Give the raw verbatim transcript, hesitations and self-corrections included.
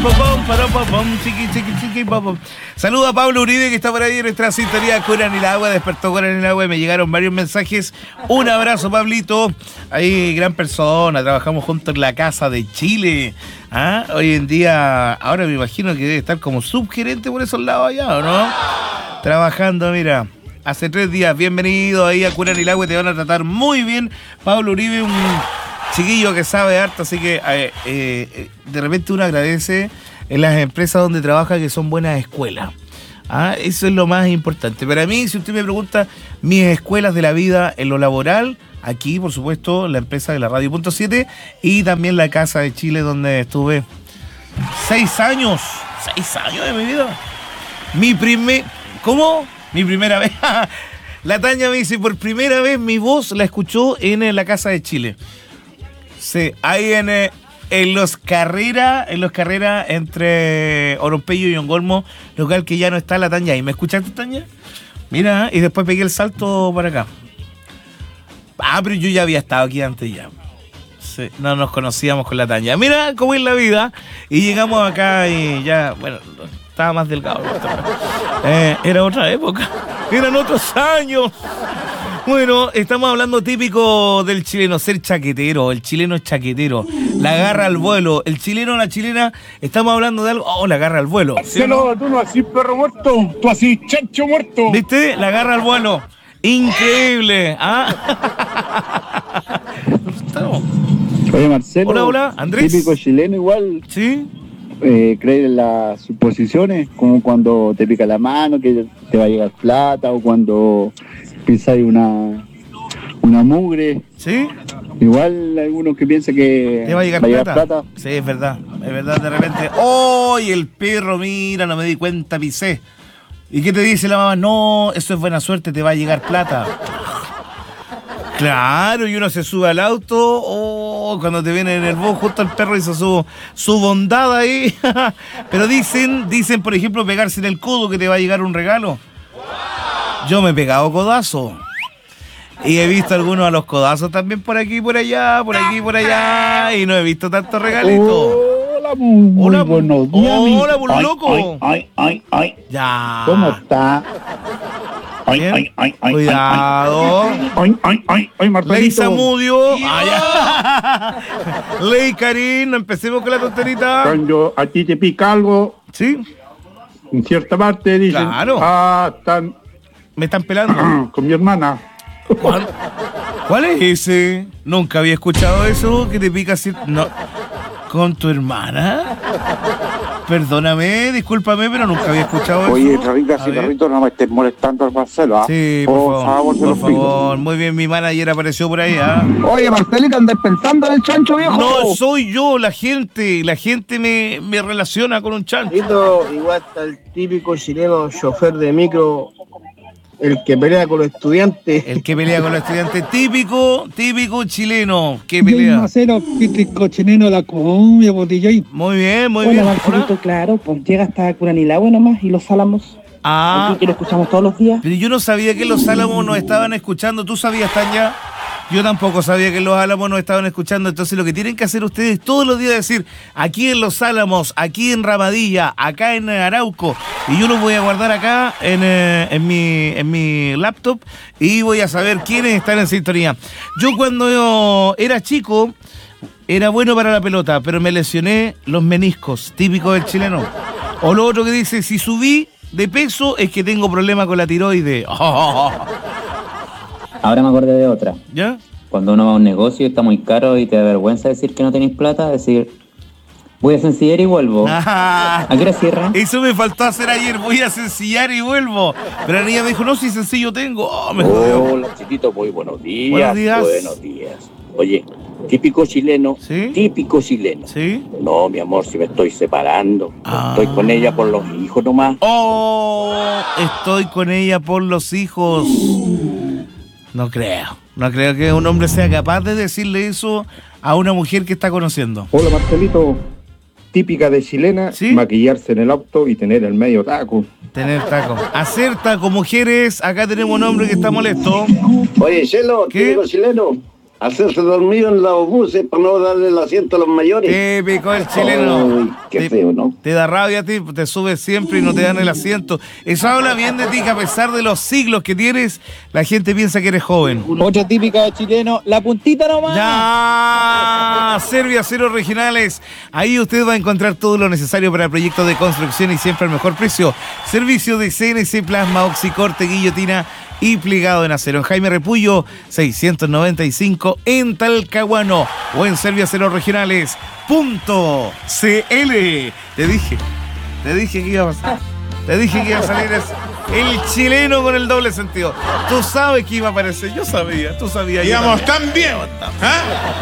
Saluda a Pablo Uribe, que está por ahí en nuestra sintonía. Curan el agua, despertó Curan el agua y me llegaron varios mensajes. Un abrazo, Pablito. Ahí, gran persona, trabajamos juntos en la Casa de Chile. ¿Ah? Hoy en día, ahora me imagino que debe estar como subgerente por esos lados allá, ¿o no? Trabajando, mira. Hace tres días, bienvenido ahí a Curan el agua, te van a tratar muy bien. Pablo Uribe, un chiquillo que sabe harto, así que eh, eh, de repente uno agradece en las empresas donde trabaja que son buenas escuelas. ¿Ah? Eso es lo más importante. Para mí, si usted me pregunta, mis escuelas de la vida en lo laboral, aquí, por supuesto, la empresa de la Radio Punto siete y también la Casa de Chile, donde estuve seis años. Seis años de mi vida. Mi primer... ¿Cómo? Mi primera vez. La Tania me dice, por primera vez mi voz la escuchó en la Casa de Chile. Sí, ahí en, en los carreras, en los carreras entre Oropello y Ongolmo, local que ya no está la Tania. ¿Y me escuchaste, Tania? Mira, y después pegué el salto para acá. Ah, pero yo ya había estado aquí antes ya. Sí, no nos conocíamos con la Tania. Mira cómo es la vida. Y llegamos acá y ya, bueno... Estaba más delgado. Eh, era otra época. Eran otros años. Bueno, estamos hablando típico del chileno, ser chaquetero. El chileno es chaquetero. La agarra al vuelo. El chileno o la chilena, estamos hablando de algo. Oh, la agarra al vuelo. ¿Sí no, tú no así perro muerto. Tú así chancho muerto. ¿Viste? La agarra al vuelo. Increíble. ¿Ah? Oye, Marcelo. Hola, hola. Andrés. Típico chileno igual. Sí. Eh, creer en las suposiciones, como cuando te pica la mano que te va a llegar plata, o cuando pisáis una una mugre. ¿Sí? Igual algunos que piensan que te va a llegar, va a llegar plata? plata. Sí, es verdad, es verdad, de repente. ¡Oh! Y el perro, mira, no me di cuenta, pisé. ¿Y qué te dice la mamá? No, eso es buena suerte, te va a llegar plata. Claro, y uno se sube al auto, oh, cuando te viene en el bus, justo el perro hizo su, su bondad ahí. Pero dicen, dicen, por ejemplo, pegarse en el codo que te va a llegar un regalo. Yo me he pegado codazo. Y he visto algunos a los codazos también por aquí, por allá, por aquí, por allá. Y no he visto tantos regalitos. Hola, muy hola, buenos días. Hola, muy loco. Ay, ay, ay, ay. Ya. ¿Cómo está? Ay, ay, ay, ay, cuidado. Ay, ay, ay, ay, Marcelito. Ley Samudio. Ah, Ley Karin, empecemos con la tonterita. Cuando a ti te pica algo, sí, en cierta parte dicen, claro. Ah, están... me están pelando. Con mi hermana. ¿Cuál? ¿Cuál es ese? Nunca había escuchado eso, que te pica así. No. ¿Con tu hermana? Perdóname, discúlpame, pero nunca había escuchado Oye, eso. Oye, Rita, perrito, no me estés molestando al Marcelo, ¿ah? Sí, por, por favor, por favor. Muy bien, mi manager apareció por ahí, ¿ah? Oye, Marcelito, ¿andas pensando en el chancho, viejo? No, soy yo, la gente. La gente me, me relaciona con un chancho. Igual está el típico chileno chofer de micro, el que pelea con los estudiantes. El que pelea con los estudiantes, típico, típico chileno que pelea. Marcelo, típico chileno, la cumbia, botilla. Muy bien, muy Hola, bien. Marcelito, claro, pues llega hasta Curanilagüe nomás y Los Álamos. Ah. Aquí que lo escuchamos todos los días. Pero yo no sabía que los Álamos nos estaban escuchando. ¿Tú sabías, Tania? Yo tampoco sabía que los Álamos nos estaban escuchando. Entonces lo que tienen que hacer ustedes todos los días es decir, aquí en Los Álamos, aquí en Ramadilla, acá en Arauco. Y yo los voy a guardar acá en, eh, en, mi, en mi laptop y voy a saber quiénes están en sintonía. Yo cuando yo era chico era bueno para la pelota, pero me lesioné los meniscos, típico del chileno. O lo otro que dice, si subí de peso es que tengo problema con la tiroides. Oh. Ahora me acordé de otra. ¿Ya? Cuando uno va a un negocio y está muy caro y te da vergüenza decir que no tenéis plata, decir, voy a sencillar y vuelvo. Ah, ¿a qué hora cierra? Eso me faltó hacer ayer, voy a sencillar y vuelvo. Pero la niña me dijo, no, si sencillo tengo. Oh, me jodió. Hola, chiquito, muy buenos días. Buenos días. Buenos días. Oye, típico chileno, ¿sí? Típico chileno. ¿Sí? No, mi amor, si me estoy separando. Ah. Estoy con ella por los hijos nomás. Oh, estoy con ella por los hijos. No creo. No creo que un hombre sea capaz de decirle eso a una mujer que está conociendo. Hola, Marcelito. Típica de chilena, ¿sí? Maquillarse en el auto y tener el medio taco. Tener taco. Hacer taco, mujeres. Acá tenemos un hombre que está molesto. Oye, Chelo, ¿qué? Típico chileno. hacerse dormido en los buses para no darle el asiento a los mayores. Típico el chileno. Uy, qué te, feo, ¿no? Te da rabia a ti, te subes siempre y no te dan el asiento. Eso habla bien de ti, que a pesar de los siglos que tienes, la gente piensa que eres joven. Otra típica de chileno, la puntita nomás. Ya, Servio Acero Regionales. Ahí usted va a encontrar todo lo necesario para proyectos de construcción y siempre al mejor precio. Servicio de C N C, plasma, oxicorte, guillotina y plegado en acero. En Jaime Repullo, seiscientos noventa y cinco en Talcahuano o en Servio Acero Regionales punto c l. Te dije, te dije que iba a pasar. Te dije que iba a salir eso. El chileno con el doble sentido. Tú sabes que iba a aparecer. Yo sabía, tú sabías. Íbamos tan bien. ¿Ah?